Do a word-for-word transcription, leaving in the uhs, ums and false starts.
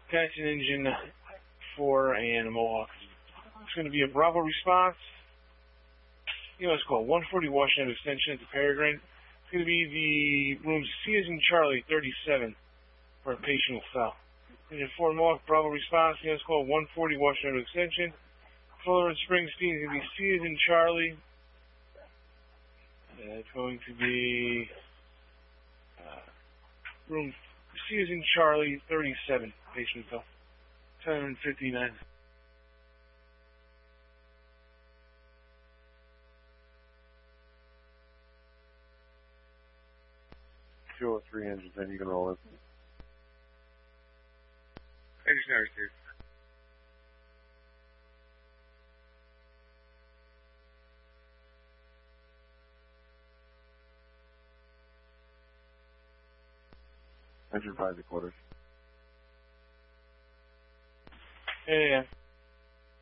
Passion engine four and Mohawk. It's going to be a Bravo response. You know, it's called one forty Washington Extension at the Peregrine. It's going to be the room C as in Charlie, thirty-seven, where a patient will fell. Engine four Mohawk, Bravo response. You know, it's called one forty Washington Extension. Fuller and Springsteen is going to be C as in Charlie. Uh, it's going to be uh, room C as in Charlie, thirty-seven, patient fell. ten fifty-nine. Fuel three engines, then you can roll it. Engine received. Engine five to quarters. Yeah, yeah.